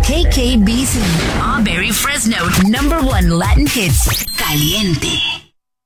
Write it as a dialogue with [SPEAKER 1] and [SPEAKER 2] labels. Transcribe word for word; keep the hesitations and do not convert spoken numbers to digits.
[SPEAKER 1] K K B C, Auberry Fresno, number one Latin hits, Caliente.